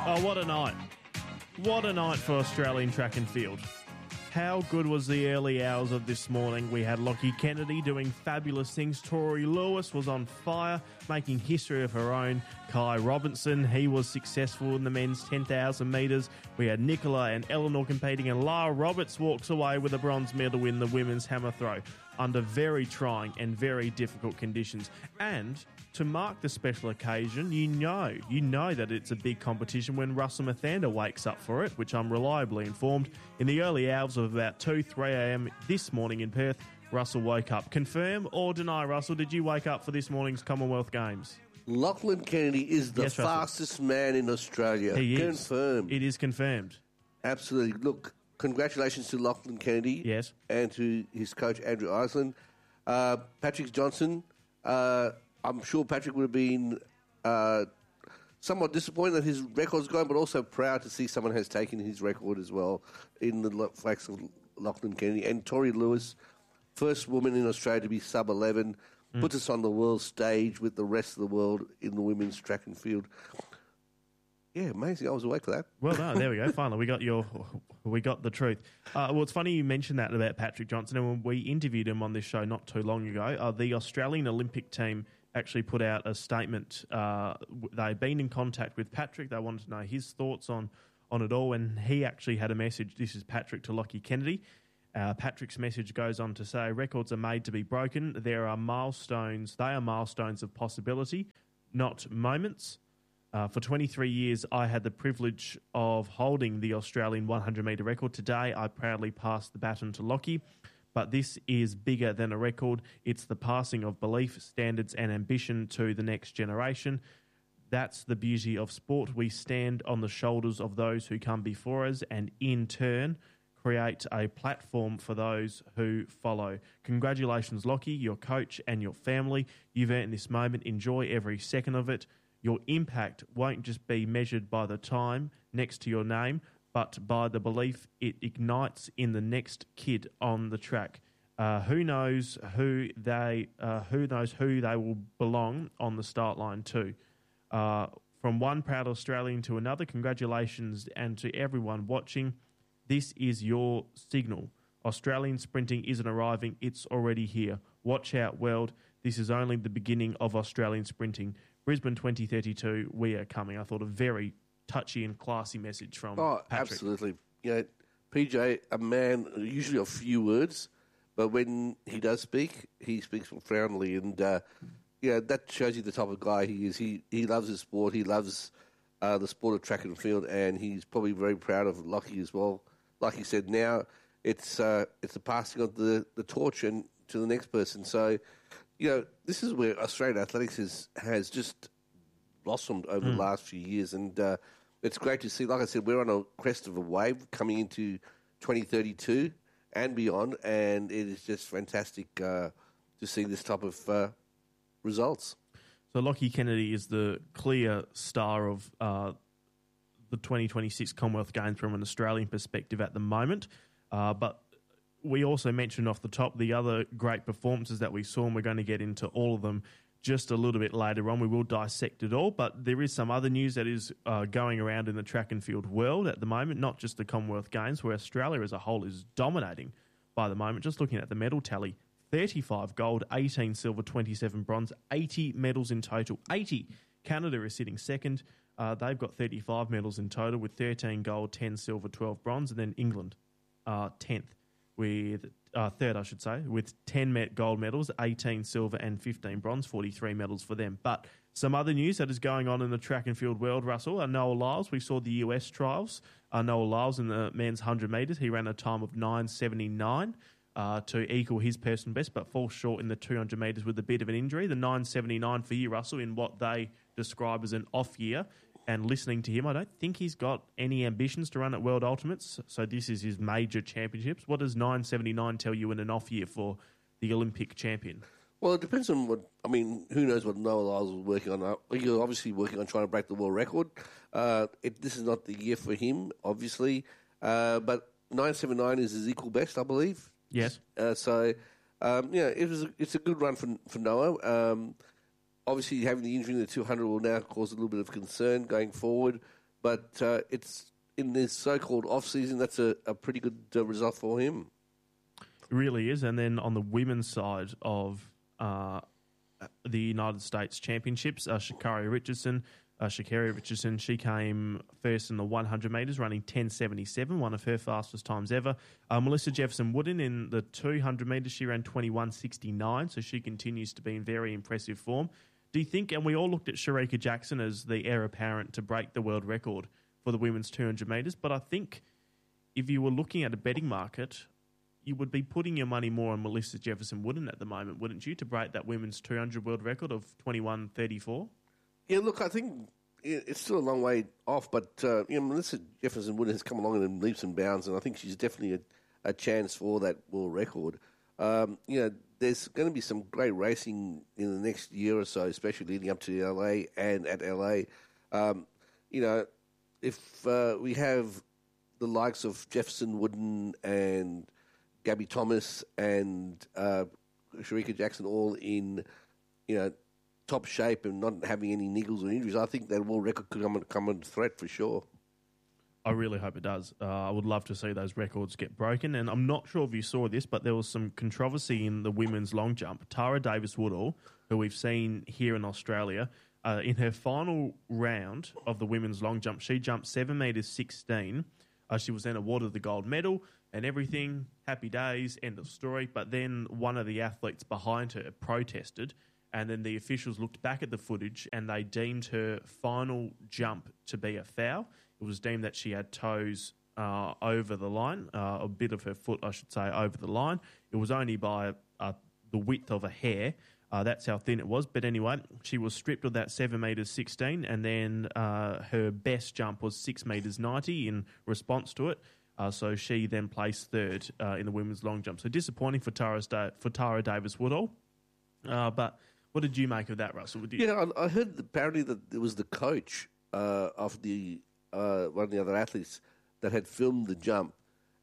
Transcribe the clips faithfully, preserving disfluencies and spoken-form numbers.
Oh, what a night. What a night for Australian track and field. How good was the early hours of this morning? We had Lockie Kennedy doing fabulous things. Tori Lewis was on fire, making history of her own. Kai Robinson, he was successful in the men's ten thousand metres. We had Nicola and Eleanor competing, and Lara Roberts walks away with a bronze medal in the women's hammer throw under very trying and very difficult conditions. And to mark the special occasion, you know, you know that it's a big competition when Russell Mathander wakes up for it, which I'm reliably informed. In the early hours of about two, three a.m. this morning in Perth, Russell woke up. Confirm or deny, Russell, did you wake up for this morning's Commonwealth Games? Lachlan Kennedy is the Yes, Russell. fastest man in Australia. He is. Confirmed. It is confirmed. Absolutely. Look, congratulations to Lachlan Kennedy. Yes. And to his coach, Andrew Iceland. Uh, Patrick Johnson, uh, I'm sure Patrick would have been uh, somewhat disappointed that his record's gone, but also proud to see someone has taken his record as well in the flags of Lachlan Kennedy. And Tori Lewis, first woman in Australia to be sub eleven, mm. puts us on the world stage with the rest of the world in the women's track and field. Yeah, amazing. I was awake for that. Well done. There we go. Finally, we got your, we got the truth. Uh, well, it's funny you mentioned that about Patrick Johnson, and when we interviewed him on this show not too long ago, uh, the Australian Olympic team actually put out a statement. Uh, they'd been in contact with Patrick. They wanted to know his thoughts on, on it all, and he actually had a message. This is Patrick to Lockie Kennedy. Uh, Patrick's message goes on to say, records are made to be broken. There are milestones. They are milestones of possibility, not moments. Uh, for twenty-three years, I had the privilege of holding the Australian one hundred metre record. Today, I proudly pass the baton to Lockie. But this is bigger than a record. It's the passing of belief, standards and ambition to the next generation. That's the beauty of sport. We stand on the shoulders of those who come before us and in turn create a platform for those who follow. Congratulations, Lockie, your coach and your family. You've earned this moment. Enjoy every second of it. Your impact won't just be measured by the time next to your name, but by the belief it ignites in the next kid on the track. Uh, who knows who they uh, who knows who they will belong on the start line to. Uh, from one proud Australian to another, congratulations, and to everyone watching, this is your signal. Australian sprinting isn't arriving, it's already here. Watch out, world. This is only the beginning of Australian sprinting. Brisbane twenty thirty-two, we are coming. I thought a very touchy and classy message from oh, Patrick. Absolutely. You know, P J, a man usually of few words, but when he does speak, he speaks profoundly, and uh, yeah, that shows you the type of guy he is. He he loves his sport. He loves uh, the sport of track and field, and he's probably very proud of Lockie as well. Like he said, now it's uh, it's the passing of the, the torch and to the next person. So, you know, this is where Australian athletics has, has just blossomed over mm. the last few years, and uh, it's great to see. Like I said, we're on a crest of a wave coming into twenty thirty-two and beyond, and it is just fantastic uh, to see this type of uh, results. So Lockie Kennedy is the clear star of uh, the twenty twenty-six Commonwealth Games from an Australian perspective at the moment, uh, but we also mentioned off the top the other great performances that we saw, and we're going to get into all of them just a little bit later on. We will dissect it all, but there is some other news that is uh, going around in the track and field world at the moment, not just the Commonwealth Games, where Australia as a whole is dominating by the moment. Just looking at the medal tally, thirty-five gold, eighteen silver, twenty-seven bronze, eighty medals in total. eighty. Canada is sitting second. Uh, they've got thirty-five medals in total with thirteen gold, ten silver, twelve bronze, and then England uh, tenth. With uh, third, I should say, with ten met gold medals, eighteen silver and fifteen bronze, forty-three medals for them. But some other news that is going on in the track and field world, Russell, uh, Noah Lyles. We saw the U S trials. Uh, Noah Lyles in the men's one hundred metres, he ran a time of nine seventy-nine uh, to equal his personal best, but falls short in the two hundred metres with a bit of an injury. The nine seventy-nine for you, Russell, in what they describe as an off year. And listening to him, I don't think he's got any ambitions to run at World Ultimates, so this is his major championships. What does nine seventy-nine tell you in an off year for the Olympic champion? Well, it depends on what, I mean, who knows what Noah Lyles was working on. You're obviously working on trying to break the world record. Uh, it, this is not the year for him, obviously, uh, but nine seventy-nine is his equal best, I believe. Yes. Uh, so, um, yeah, it was a, it's a good run for, for Noah. Um, Obviously, having the injury in the two hundred will now cause a little bit of concern going forward. but uh, it's in this so-called off-season, that's a, a pretty good uh, result for him. It really is. And then on the women's side of uh, the United States Championships, uh, Sha'Carri Richardson, uh, Sha'Carri Richardson, she came first in the one hundred metres, running ten seventy-seven, one of her fastest times ever. Uh, Melissa Jefferson-Wooden in the two hundred metres, she ran twenty-one sixty-nine, so she continues to be in very impressive form. Do you think, and we all looked at Sharika Jackson as the heir apparent to break the world record for the women's two hundred metres, but I think if you were looking at a betting market, you would be putting your money more on Melissa Jefferson-Wooden at the moment, wouldn't you, to break that women's two hundred world record of twenty-one thirty-four? Yeah, look, I think it's still a long way off, but uh, you know, Melissa Jefferson-Wooden has come along in leaps and bounds, and I think she's definitely a, a chance for that world record. Um, you know, there's going to be some great racing in the next year or so, especially leading up to L A and at L A. Um, you know, if uh, we have the likes of Jefferson-Wooden and Gabby Thomas and uh, Sharika Jackson all in, you know, top shape and not having any niggles or injuries, I think that world record could come, come under threat for sure. I really hope it does. Uh, I would love to see those records get broken. And I'm not sure if you saw this, but there was some controversy in the women's long jump. Tara Davis-Woodall, who we've seen here in Australia, uh, in her final round of the women's long jump, she jumped seven metres sixteen. Uh, she was then awarded the gold medal and everything. Happy days, end of story. But then one of the athletes behind her protested, and then the officials looked back at the footage and they deemed her final jump to be a foul. It was deemed that she had toes uh, over the line, uh, a bit of her foot, I should say, over the line. It was only by uh, the width of a hair. Uh, that's how thin it was. But anyway, she was stripped of that seven metres sixteen, and then uh, her best jump was six metres ninety in response to it. Uh, so she then placed third uh, in the women's long jump. So disappointing for Tara, for Tara Davis-Woodall. Uh, but what did you make of that, Russell? Did you... Yeah, I, I heard apparently that it was the coach uh, of the uh, one of the other athletes that had filmed the jump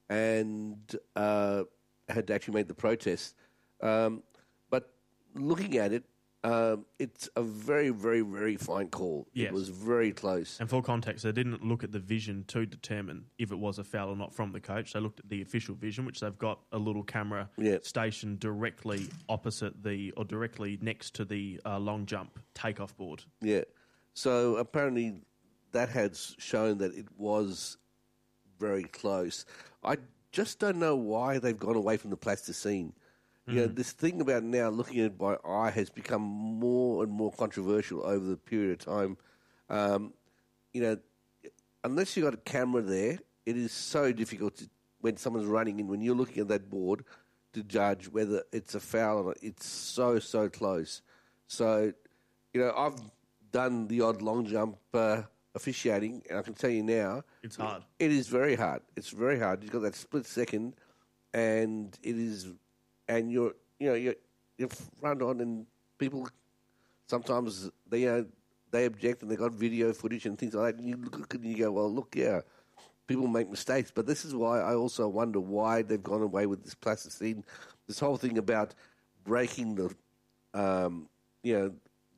and uh, had actually made the protest. Um, but looking at it, um, it's a very, very, very fine call. Yes. It was very close. And for context, they didn't look at the vision to determine if it was a foul or not from the coach. They looked at the official vision, which they've got a little camera Yeah. stationed directly opposite the, or directly next to the uh, long jump takeoff board. Yeah. So apparently that has shown that it was very close. I just don't know why they've gone away from the plasticine. You know, this thing about now looking at it by eye has become more and more controversial over the period of time. Um, you know, unless you've got a camera there, it is so difficult to, when someone's running in, when you're looking at that board, to judge whether it's a foul or not. It's so, so close. So, you know, I've done the odd long jump uh, officiating, and I can tell you now... It's hard. It is very hard. It's very hard. You've got that split second, and it is... And you're, you know, you're, you're front on, and people sometimes they, uh, they object, and they got video footage and things like that. And you look at it and you go, well, look, yeah, people make mistakes, but this is why I also wonder why they've gone away with this plasticine. This whole thing about breaking the, um, you know,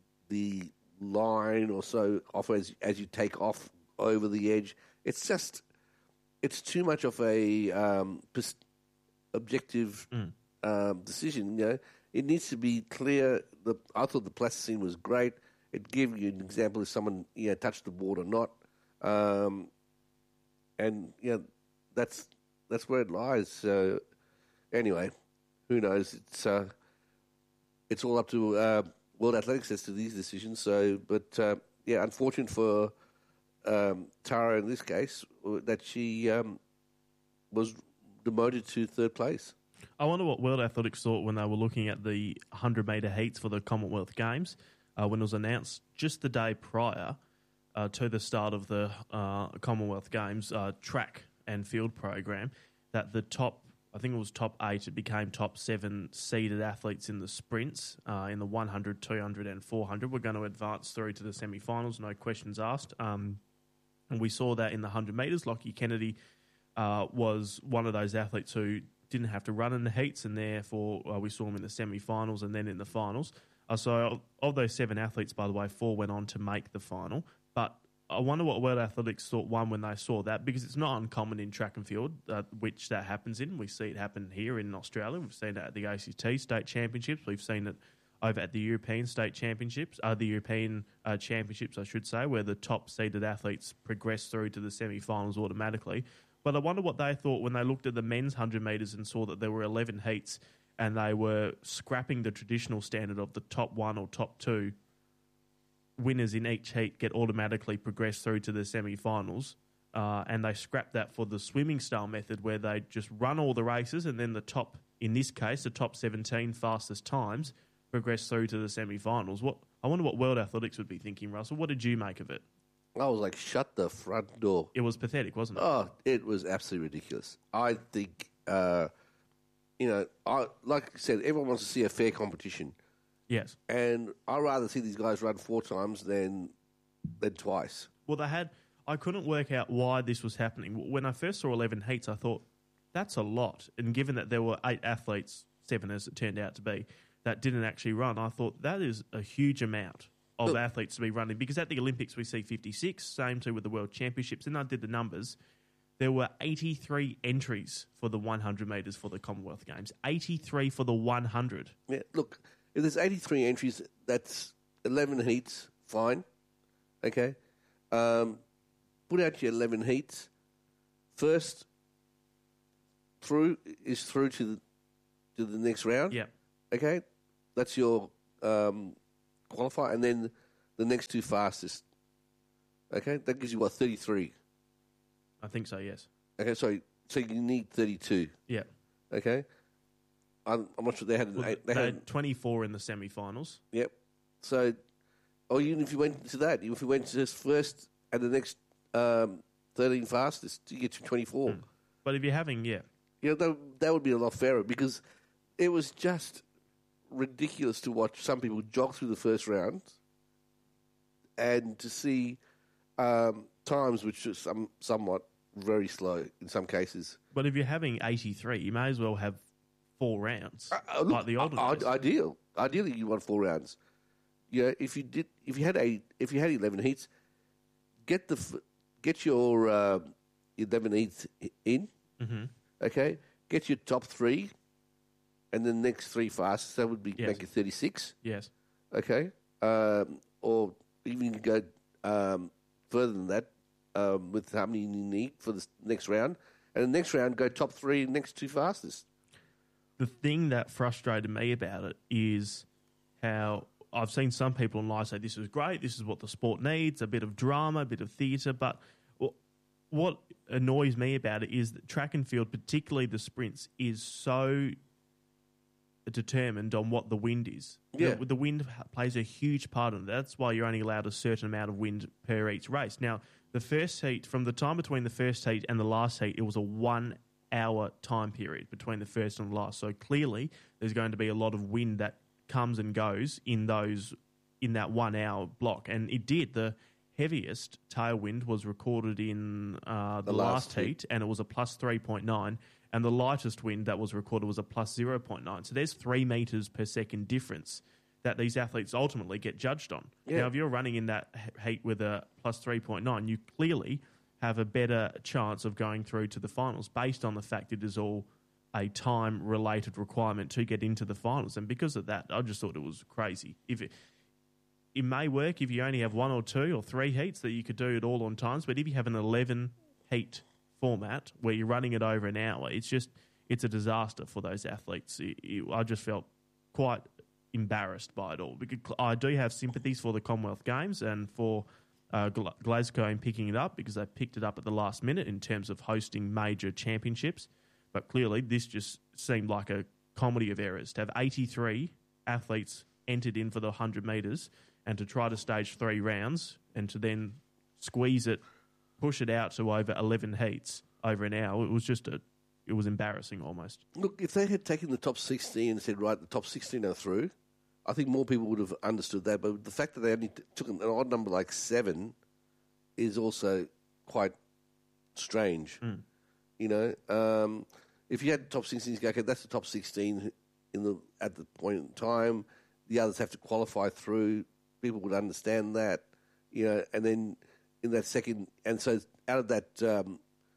the line or so off as as you take off over the edge. It's just, it's too much of a um, pers- objective. Mm. Um, decision, you know, it needs to be clear. The, I thought the plasticine was great. It gave you an example if someone, you know, touched the board or not, um, and you know, that's that's where it lies. So anyway, who knows? It's uh, it's all up to uh, World Athletics as to these decisions. So, but uh, yeah, unfortunate for um, Tara in this case that she um, was demoted to third place. I wonder what World Athletics thought when they were looking at the one hundred metre heats for the Commonwealth Games, uh, when it was announced just the day prior uh, to the start of the uh, Commonwealth Games uh, track and field program, that the top, I think it was top eight, it became top seven seeded athletes in the sprints, uh, in the one hundred, two hundred and four hundred. We're going to advance through to the semi-finals, no questions asked. Um, and we saw that in the one hundred metres. Lockie Kennedy uh, was one of those athletes who didn't have to run in the heats, and therefore uh, we saw him in the semi-finals and then in the finals. Uh, so of those seven athletes, by the way, four went on to make the final. But I wonder what World Athletics thought, one, when they saw that, because it's not uncommon in track and field, uh, which that happens in. We see it happen here in Australia. We've seen it at the A C T State Championships. We've seen it over at the European State Championships, uh, the European uh, Championships, I should say, where the top-seeded athletes progress through to the semi-finals automatically. But I wonder what they thought when they looked at the men's one hundred metres and saw that there were eleven heats and they were scrapping the traditional standard of the top one or top two winners in each heat get automatically progress through to the semi-finals, uh, and they scrapped that for the swimming style method where they just run all the races and then the top, in this case, the top seventeen fastest times progress through to the semi-finals. What I wonder what World Athletics would be thinking, Russell. What did you make of it? I was like, shut the front door. It was pathetic, wasn't it? Oh, it was absolutely ridiculous. I think, uh, you know, I like I said, everyone wants to see a fair competition. Yes. And I'd rather see these guys run four times than than twice. Well, they had... I couldn't work out why this was happening. When I first saw eleven heats, I thought, that's a lot. And given that there were eight athletes, seven as it turned out to be, that didn't actually run, I thought that is a huge amount of Look, athletes to be running. Because at the Olympics, we see fifty-six, same too with the World Championships. And I did the numbers. There were eighty-three entries for the one hundred metres for the Commonwealth Games. eighty-three for the one hundred. Yeah, look, if there's eighty-three entries, that's eleven heats, fine. Okay? Um, put out your eleven heats. First through is through to the, to the next round. Yeah. Okay? That's your um, qualifier. And then the next two fastest. Okay? That gives you, what, thirty-three? I think so, yes. Okay, so so you need thirty-two. Yeah. Okay? I'm, I'm not sure they had an Well, eight. They, They, had had, twenty-four in the semi-finals. Yep. So, or even if you went to that, even if you went to this first and the next um, thirteen fastest, you get to twenty-four. Mm. But if you're having, yeah. You know, that, that would be a lot fairer because it was just ridiculous to watch some people jog through the first round and to see um, times which are some, somewhat very slow in some cases. But if you're having eighty-three, you may as well have four rounds, Uh, uh, look, like the olden I- days. I- Ideal. Ideally, you want four rounds. Yeah, if you did, if you had a, if you had eleven heats, get the, f- get your uh, eleven heats in. Mm-hmm. Okay, get your top three, and the next three fastest. That would be Yes. make it thirty-six. Yes. Okay, um, or even you can go um, further than that um, with how many you need for the next round, and the next round go top three, next two fastest. The thing that frustrated me about it is how I've seen some people online say this is great, this is what the sport needs, a bit of drama, a bit of theatre, but what annoys me about it is that track and field, particularly the sprints, is so determined on what the wind is. Yeah. The, the wind plays a huge part in it. That's why you're only allowed a certain amount of wind per each race. Now, the first heat, from the time between the first heat and the last heat, it was a one hour time period between the first and the last. So clearly there's going to be a lot of wind that comes and goes in those in that one hour block. And it did. The heaviest tailwind was recorded in uh, the, The last, last heat, heat. and it was a plus three point nine. And the lightest wind that was recorded was a plus zero point nine. So there's three metres per second difference that these athletes ultimately get judged on. Yeah. Now, if you're running in that heat with a plus three point nine, you clearly have a better chance of going through to the finals based on the fact it is all a time-related requirement to get into the finals. And because of that, I just thought it was crazy. If it, it may work if you only have one or two or three heats that you could do it all on times, but if you have an eleven-heat format where you're running it over an hour, it's just it's a disaster for those athletes. It, it, I just felt quite embarrassed by it all because I do have sympathies for the Commonwealth Games and for uh, Glasgow in picking it up because they picked it up at the last minute in terms of hosting major championships. But clearly, this just seemed like a comedy of errors to have eighty-three athletes entered in for the one hundred metres and to try to stage three rounds and to then squeeze it, push it out to over eleven heats over an hour. It was just a, it was embarrassing almost. Look, if they had taken the top sixteen and said, right, the top sixteen are through, I think more people would have understood that. But the fact that they only t- took an odd number like seven is also quite strange. Mm. You know, um, if you had top sixteen, you go, okay, that's the top sixteen in the at the point in time. The others have to qualify through. People would understand that, you know, and then in that second, and so out of that, um,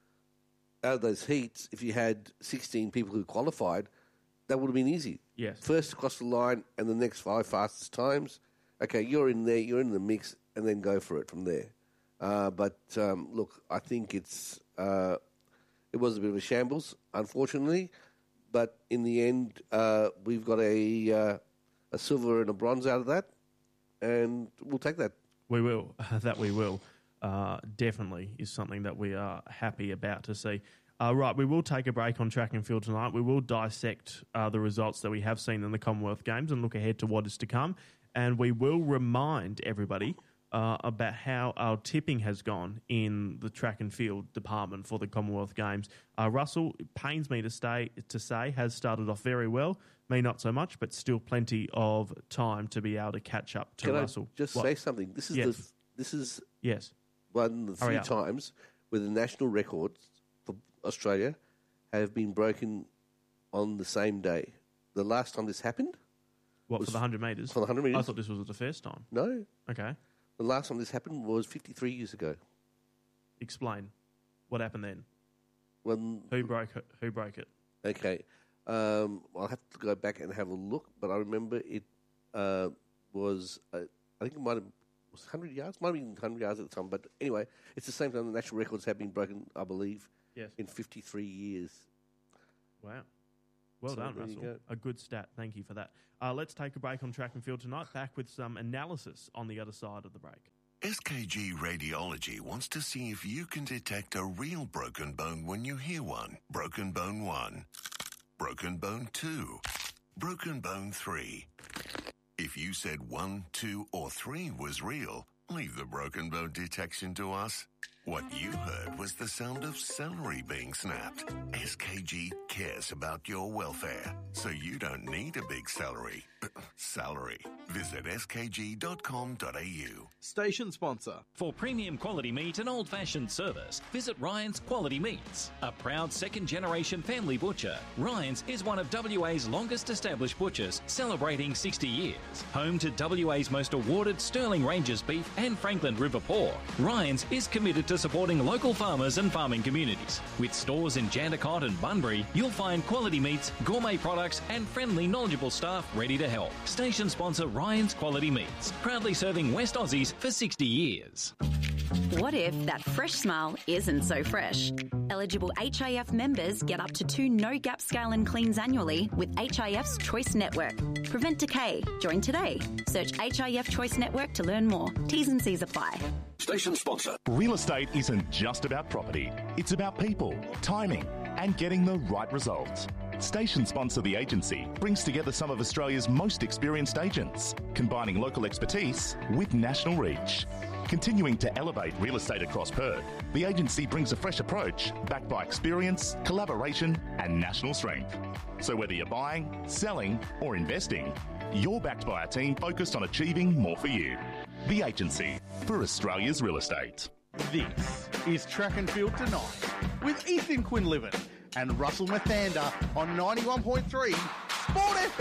out of those heats, if you had sixteen people who qualified, that would have been easy. Yes. First across the line, and the next five fastest times. Okay, you're in there, you're in the mix, and then go for it from there. Uh, but um, look, I think it's uh, it was a bit of a shambles, unfortunately. But in the end, uh, we've got a uh, a silver and a bronze out of that, and we'll take that. We will. That we will. Uh, definitely is something that we are happy about to see. Uh, right, we will take a break on track and field tonight. We will dissect uh, the results that we have seen in the Commonwealth Games and look ahead to what is to come. And we will remind everybody uh, about how our tipping has gone in the track and field department for the Commonwealth Games. Uh, Russell, it pains me to stay to say, has started off very well. Me not so much, but still plenty of time to be able to catch up to Can Russell. I just What? say something? This is Yes. the this is Yes. one of the Hurry three up. times where the national records for Australia have been broken on the same day. The last time this happened, What, was for the one hundred metres? for the one hundred I metres. thought this was the first time. No, Okay. the last time this happened was fifty-three years ago. Explain. What happened then? When Who broke it? Who broke it? okay, um, I'll have to go back and have a look, but I remember it uh, was uh, I think it might have was one hundred yards, might have been one hundred yards at the time. But anyway, it's the same time the national records have been broken, I believe, Yes. in fifty-three years. Wow. Well So done, there you Russell. go. A good stat. Thank you for that. Uh, let's take a break on track and field tonight. Back with some analysis on the other side of the break. S K G Radiology wants to see if you can detect a real broken bone when you hear one. Broken bone one. Broken bone two. Broken bone three. If you said one, two, or three was real, leave the broken bone detection to us. What you heard was the sound of celery being snapped. S K G cares about your welfare, so you don't need a big celery. Salary. Visit s k g dot com dot a u. Station sponsor. For premium quality meat and old-fashioned service, visit Ryan's Quality Meats. A proud second-generation family butcher, Ryan's is one of W A's longest-established butchers, celebrating sixty years. Home to W A's most awarded Sterling Rangers beef and Franklin River pork, Ryan's is committed to supporting local farmers and farming communities. With stores in Jandakot and Bunbury, you'll find quality meats, gourmet products, and friendly, knowledgeable staff ready to help. Station sponsor Ryan's Quality Meats, proudly serving West Aussies for sixty years. What if that fresh smile isn't so fresh? Eligible H I F members get up to two no-gap scale and cleans annually with H I F's Choice Network. Prevent decay. Join today. Search H I F Choice Network to learn more. T's and C's apply. Station sponsor. Real estate isn't just about property. It's about people, timing, and getting the right results. Station sponsor The Agency brings together some of Australia's most experienced agents, combining local expertise with national reach. Continuing to elevate real estate across Perth, The Agency brings a fresh approach backed by experience, collaboration, and national strength. So whether you're buying, selling, or investing, you're backed by a team focused on achieving more for you. The Agency for Australia's real estate. This is Track and Field Tonight with Ethan Quinlivan and Russell Mathander on ninety-one point three Sport F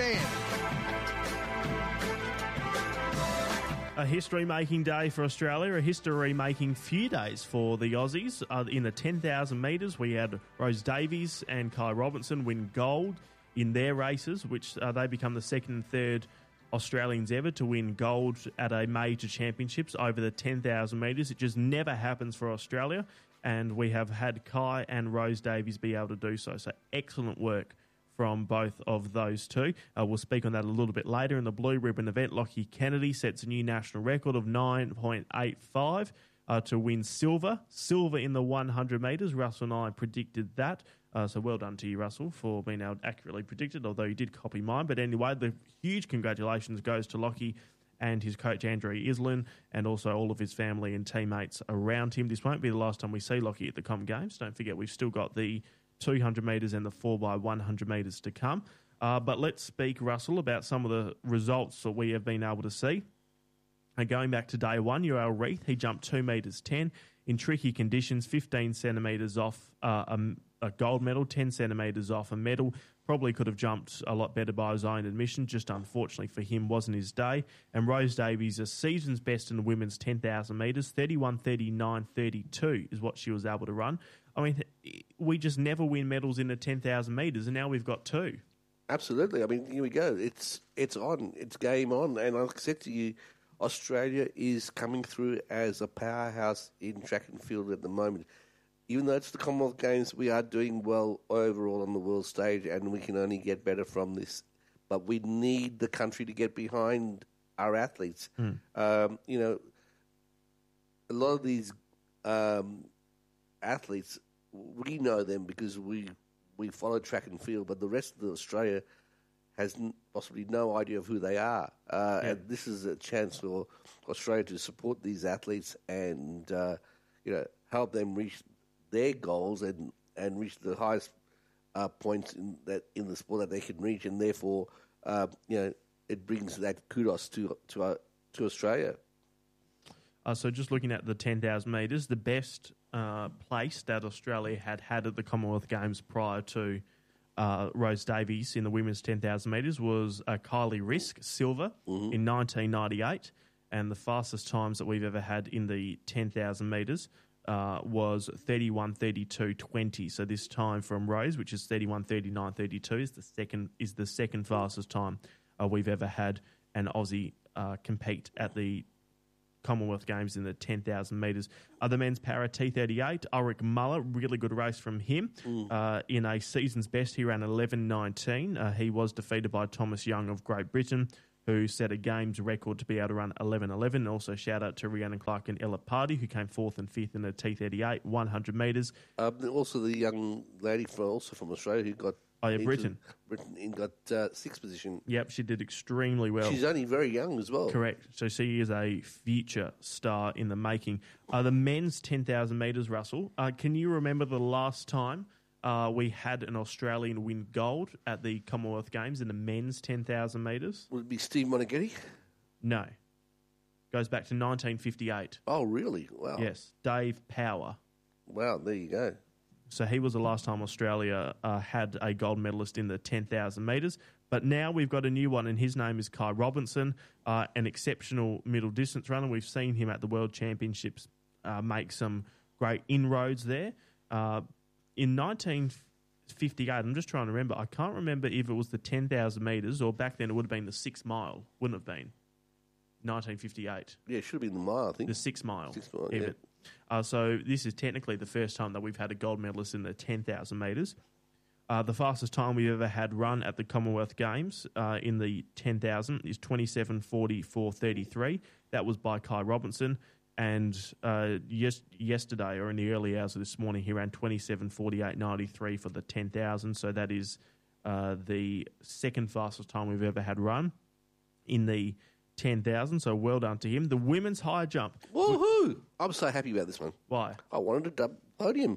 M. A history-making day for Australia, a history-making few days for the Aussies. Uh, in the ten thousand metres, we had Rose Davies and Kai Robinson win gold in their races, which uh, they become the second and third Australians ever to win gold at a major championships over the ten thousand metres. It just never happens for Australia, and we have had Kai and Rose Davies be able to do so. So excellent work from both of those two. Uh, we'll speak on that a little bit later. In the blue ribbon event, Lockie Kennedy sets a new national record of nine point eight five uh, to win silver. Silver in the one hundred metres. Russell and I predicted that. Uh, so well done to you, Russell, for being able to accurately predict it, although you did copy mine. But anyway, the huge congratulations goes to Lockie and his coach, Andrew Islin, and also all of his family and teammates around him. This won't be the last time we see Lockie at the Comm Games. Don't forget, we've still got the two hundred metres and the four by one hundred metres to come. Uh, but let's speak, Russell, about some of the results that we have been able to see. And going back to day one, Yoel Reith, he jumped two metres ten in tricky conditions, fifteen centimetres off uh, a, a gold medal, ten centimetres off a medal. Probably could have jumped a lot better by his own admission, just unfortunately for him wasn't his day. And Rose Davies, a season's best in the women's ten thousand metres, thirty-one thirty-nine thirty-two is what she was able to run. I mean, we just never win medals in the ten thousand metres, and now we've got two. Absolutely. I mean, here we go. It's it's on. It's game on. And like I said to you, Australia is coming through as a powerhouse in track and field at the moment. Even though it's the Commonwealth Games, we are doing well overall on the world stage, and we can only get better from this. But we need the country to get behind our athletes. Mm. Um, you know, a lot of these um, athletes, we know them because we we follow track and field, but the rest of Australia has n- possibly no idea of who they are. Uh, yeah. And this is a chance for Australia to support these athletes and, uh, you know, help them reach their goals and, and reach the highest uh, points in that in the sport that they can reach, and therefore, uh, you know, it brings that kudos to to uh, to Australia. Uh, so, just looking at the ten thousand metres, the best uh, place that Australia had had at the Commonwealth Games prior to uh, Rose Davies in the women's ten thousand metres was uh, Kylie Risk, silver, mm-hmm. in nineteen ninety-eight, and the fastest times that we've ever had in the ten thousand metres Uh, was thirty-one thirty-two twenty. So this time from Rose, which is thirty-one thirty-nine thirty-two, is the second is the second fastest time uh, we've ever had an Aussie uh, compete at the Commonwealth Games in the ten thousand metres. Uh, the men's para T thirty-eight, Ulrich Muller, really good race from him. Mm. Uh, in a season's best, he ran eleven nineteen. Uh, he was defeated by Thomas Young of Great Britain, who set a games record to be able to run eleven eleven. Also, shout out to Rhiannon Clark and Ella Party, who came fourth and fifth in the T thirty-eight, one hundred metres. Um, also, the young lady from also from Australia who got oh yeah, Britain, Britain and got uh, sixth position. Yep, she did extremely well. She's only very young as well. Correct. So she is a future star in the making. Uh, the men's ten thousand metres, Russell. Uh, can you remember the last time Uh, we had an Australian win gold at the Commonwealth Games in the men's ten thousand metres? Would it be Steve Monaghetti? No. Goes back to nineteen fifty-eight. Oh, really? Wow. Yes. Dave Power. Wow, there you go. So he was the last time Australia uh, had a gold medalist in the ten thousand metres. But now we've got a new one, and his name is Kai Robinson, uh, an exceptional middle distance runner. We've seen him at the World Championships uh, make some great inroads there. Uh In nineteen fifty-eight, I'm just trying to remember, I can't remember if it was the ten thousand metres or back then it would have been the six mile, wouldn't have been. nineteen fifty-eight. Yeah, it should have been the mile, I think. The six mile. Six mile, even. yeah. Uh, so this is technically the first time that we've had a gold medalist in the ten thousand metres. Uh, the fastest time we've ever had run at the Commonwealth Games uh, in the ten thousand is twenty-seven forty-four thirty-three. That was by Kai Robinson. And uh, yes, yesterday, or in the early hours of this morning, he ran twenty-seven forty-eight ninety-three for the ten thousand. So that is uh, the second fastest time we've ever had run in the ten thousand. So well done to him. The women's high jump. Woohoo! I'm so happy about this one. Why? I wanted a double podium.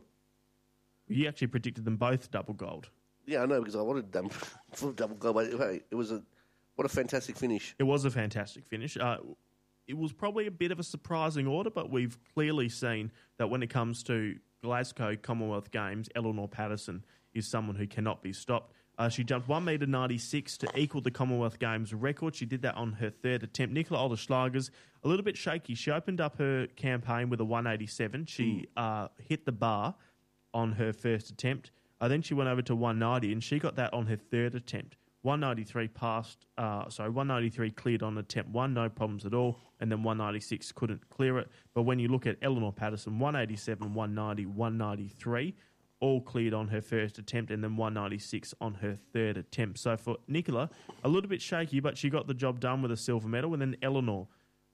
You actually predicted them both double gold. Yeah, I know, because I wanted them for double gold. But hey, it was a what a fantastic finish. It was a fantastic finish. Uh, It was probably a bit of a surprising order, but we've clearly seen that when it comes to Glasgow Commonwealth Games, Eleanor Patterson is someone who cannot be stopped. Uh, she jumped one metre ninety-six to equal the Commonwealth Games record. She did that on her third attempt. Nicola Olderschlager's a little bit shaky. She opened up her campaign with a one eighty-seven. She mm. uh, hit the bar on her first attempt. Uh, then she went over to one ninety, and she got that on her third attempt. one ninety-three passed, uh, sorry, one ninety-three cleared on attempt one, no problems at all, and then one ninety-six couldn't clear it. But when you look at Eleanor Patterson, one eighty-seven, one ninety, one ninety-three, all cleared on her first attempt, and then one ninety-six on her third attempt. So for Nicola, a little bit shaky, but she got the job done with a silver medal. And then Eleanor,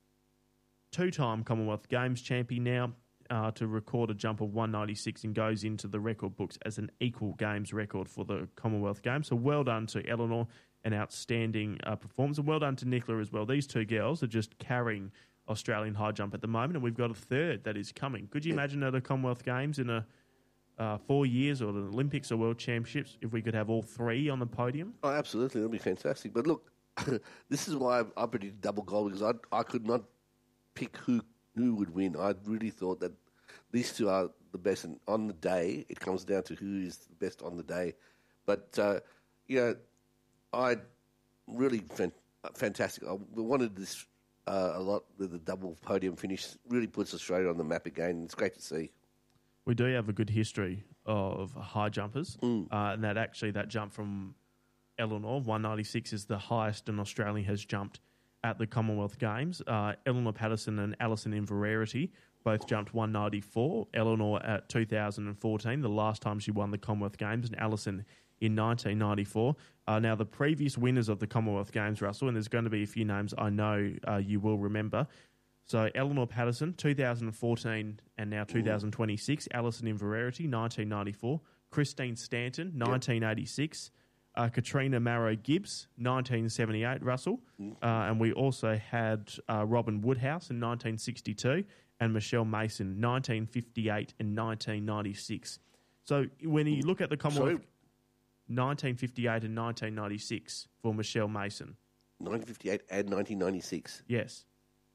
two-time Commonwealth Games champion now, Uh, to record a jump of one ninety-six and goes into the record books as an equal games record for the Commonwealth Games. So well done to Eleanor, an outstanding uh, performance, and well done to Nicola as well. These two girls are just carrying Australian high jump at the moment, and we've got a third that is coming. Could you imagine at the Commonwealth Games in a uh, four years, or the Olympics or World Championships, if we could have all three on the podium? Oh, absolutely. That would be fantastic. But look, this is why I predicted double gold, because I, I could not pick who who would win. I really thought that these two are the best, and on the day, it comes down to who is the best on the day. But uh, you know, I really fan- fantastic. I wanted this uh, a lot with the double podium finish. Really puts Australia on the map again. It's great to see. We do have a good history of high jumpers, Mm. uh, and that actually that jump from Eleanor one ninety-six is the highest an Australian has jumped at the Commonwealth Games. Uh, Eleanor Patterson and Alison Inverarity both jumped one ninety-four. Eleanor at two thousand fourteen, the last time she won the Commonwealth Games, and Alison in nineteen ninety-four. Uh, now, the previous winners of the Commonwealth Games, Russell, and there's going to be a few names I know uh, you will remember. So, Eleanor Patterson, two thousand fourteen and now two thousand twenty-six. Alison Inverarity, nineteen ninety-four. Christine Stanton, nineteen eighty-six. Uh, Katrina Marrow Gibbs, nineteen seventy-eight, Russell. Uh, and we also had uh, Robin Woodhouse in nineteen sixty-two and Michelle Mason, nineteen fifty-eight and nineteen ninety-six. So when you look at the Commonwealth, Sorry? nineteen fifty-eight and nineteen ninety-six for Michelle Mason. nineteen fifty-eight and nineteen ninety-six. Yes.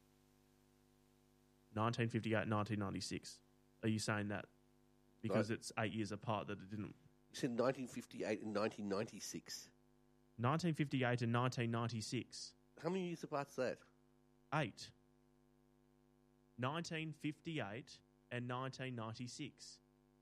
nineteen fifty-eight and nineteen ninety-six. Are you saying that because Right. it's eight years apart that it didn't... You said nineteen fifty-eight and nineteen ninety-six. nineteen fifty-eight and nineteen ninety-six. How many years apart's that? Eight. nineteen fifty-eight and nineteen ninety-six.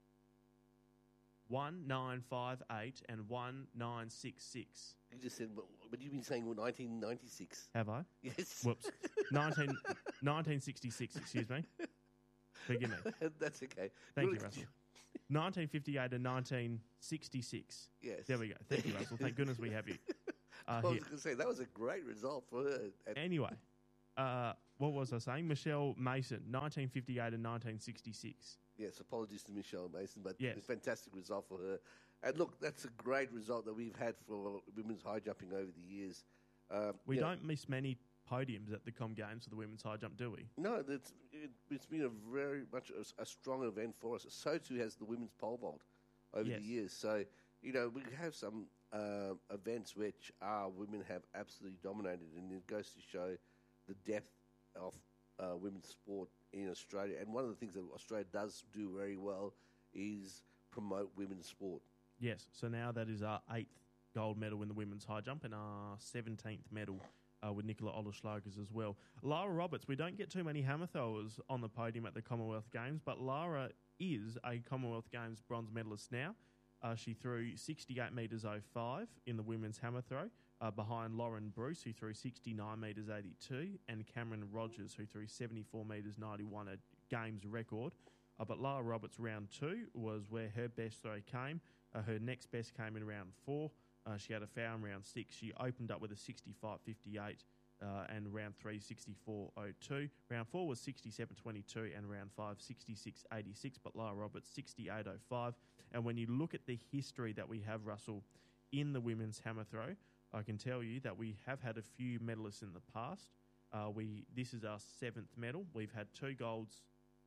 one nine five eight and one nine six six. You just said, but, but you've been saying nineteen ninety-six. Have I? Yes. Whoops. nineteen, nineteen sixty-six, excuse me. Forgive me. That's okay. Thank Really- you, Russell. nineteen fifty-eight and nineteen sixty-six. Yes. There we go. Thank you, Russell. Thank goodness we have you. Uh, I was here. going to say, that was a great result for her. And Anyway, uh, what was I saying? Michelle Mason, nineteen fifty-eight and nineteen sixty-six. yes, apologies to Michelle Mason, but Yes. a fantastic result for her. And look, that's a great result that we've had for women's high jumping over the years. Um, We you know, don't miss many podiums at the Com Games for the women's high jump, do we? No, it's, it, it's been a very much a, a strong event for us. So too has the women's pole vault over Yes. the years. So, you know, we have some uh, events which our women have absolutely dominated, and it goes to show the depth of uh, women's sport in Australia. And one of the things that Australia does do very well is promote women's sport. Yes. So now that is our eighth gold medal in the women's high jump and our seventeenth medal uh, with Nicola Olaschlagers as well. Lara Roberts, we don't get too many hammer throwers on the podium at the Commonwealth Games, but Lara is a Commonwealth Games bronze medalist now. Uh, she threw sixty-eight metres oh five in the women's hammer throw, uh, behind Lauren Bruce, who threw sixty-nine metres eighty-two, and Cameron Rogers, who threw seventy-four metres ninety-one, a Games record. Uh, but Lara Roberts' round two was where her best throw came. Uh, her next best came in round four. Uh, she had a foul in round six. She opened up with a sixty-five fifty-eight, uh, and round three, sixty-four oh two. Round four was sixty-seven twenty-two, and round five, sixty-six eighty-six. But Lara Roberts, sixty-eight oh five. And when you look at the history that we have, Russell, in the women's hammer throw, I can tell you that we have had a few medalists in the past. Uh, we This is our seventh medal. We've had two golds,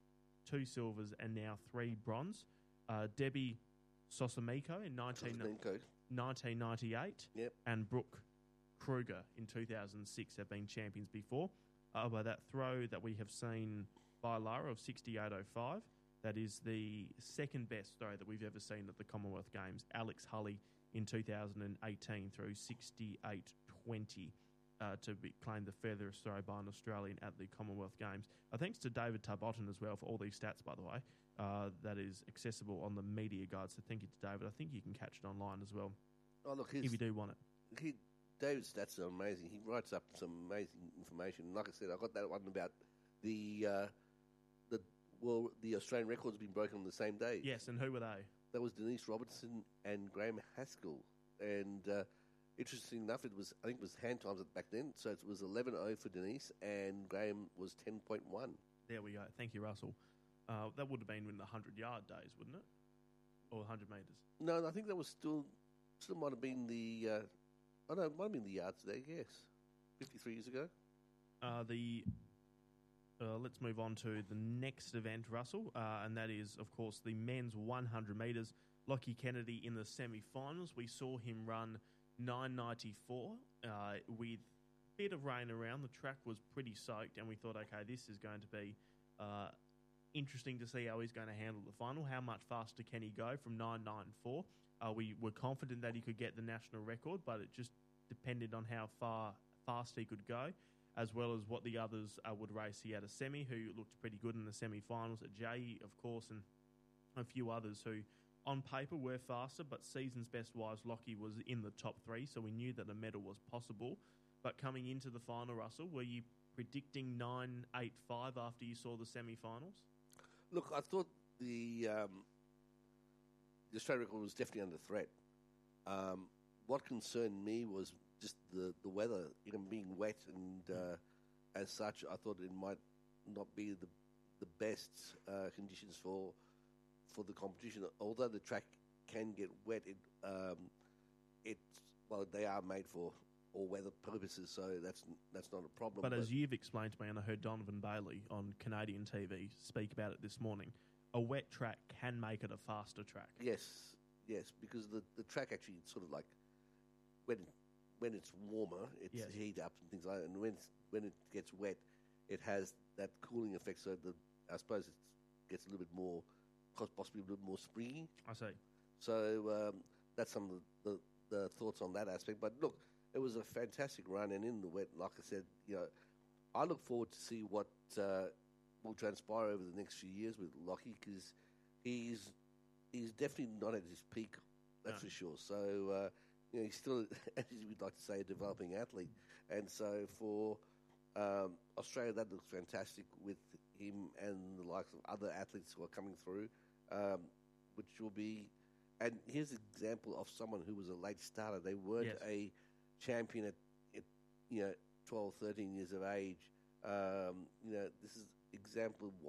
two silvers, and now three bronze. Uh, Debbie Sosamiko in nineteen, Sosmenko. nineteen ninety-eight Yep. and Brooke Kruger in two thousand six have been champions before. Uh, by that throw that we have seen by Lara of sixty-eight oh five, that is the second best throw that we've ever seen at the Commonwealth Games. Alex Hulley in two thousand eighteen threw sixty-eight twenty uh, to be claimed the furthest throw by an Australian at the Commonwealth Games. Uh, thanks to David Tarbotton as well for all these stats, by the way. Uh, that is accessible on the media guide, so thank you to David. I think you can catch it online as well Oh, look, if his, you do want it. he, David's stats are amazing. He writes up some amazing information. Like I said, I got that one about the uh, the well, the Australian record's been broken on the same day. Yes, and who were they? That was Denise Robertson and Graham Haskell. And uh, interesting enough, it was I think it was hand times back then. So it was eleven oh for Denise, and Graham was ten point one. There we go. Thank you, Russell. Uh, that would have been in the hundred-yard days, wouldn't it? Or one hundred metres. No, I think that was still still might have been the. Uh, oh no, it might have been the yards today. Yes, fifty-three years ago. Uh, the uh, let's move on to the next event, Russell, uh, and that is, of course, the men's one hundred metres. Lockie Kennedy in the semi-finals. We saw him run nine ninety-four uh, with a bit of rain around. The track was pretty soaked, and we thought, okay, this is going to be uh, interesting to see how he's going to handle the final. How much faster can he go from nine ninety-four? Uh, we were confident that he could get the national record, but it just depended on how far fast he could go, as well as what the others uh, would race. He had a semi who looked pretty good in the semi-finals, a Jay, of course, and a few others who, on paper, were faster, but season's best-wise, Lockie was in the top three, so we knew that a medal was possible. But coming into the final, Russell, were you predicting nine eight five after you saw the semi-finals? Look, I thought the um, the Australian record was definitely under threat. Um, what concerned me was just the, the weather, you know, being wet, and uh, as such, I thought it might not be the the best uh, conditions for for the competition. Although the track can get wet, it um, it well they are made for all weather purposes, so that's that's not a problem. But, but as you've explained to me, and I heard Donovan Bailey on Canadian T V speak about it this morning, a wet track can make it a faster track. Yes, yes, because the, the track actually sort of like when when it's warmer, it's yes. heat up and things like that, and when it's, when it gets wet, it has that cooling effect. So the I suppose it gets a little bit more, possibly a little bit more springy. I see. So um, that's some of the, the, the thoughts on that aspect. But look, it was a fantastic run, and in the wet, like I said, you know, I look forward to see what uh, will transpire over the next few years with Lockie, because he's he's definitely not at his peak, that's no. for sure. So uh, you know, he's still, as we'd like to say, a developing athlete, and so for um, Australia, that looks fantastic with him and the likes of other athletes who are coming through, um, which will be. And here's an example of someone who was a late starter. They weren't yes. a champion at, at you know twelve, thirteen years of age. Um, you know, this is example of